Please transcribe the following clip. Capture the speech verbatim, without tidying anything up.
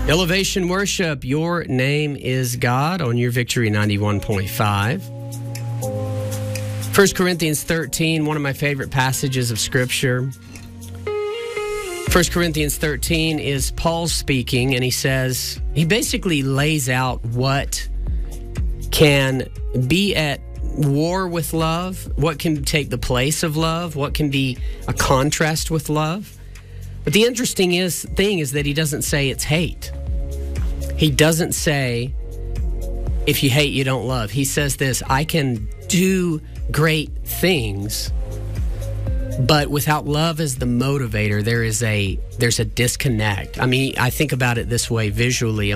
Elevation Worship, Your Name is God on your Victory ninety-one point five. First Corinthians thirteen, one of my favorite passages of Scripture. First Corinthians thirteen is Paul speaking, and he says, he basically lays out what can be at war with love, what can take the place of love, what can be a contrast with love. But the interesting is, thing is that he doesn't say it's hate. He doesn't say, if you hate, you don't love. He says this, I can do great things, but without love as the motivator, there is a there's a disconnect. I mean, I think about it this way visually.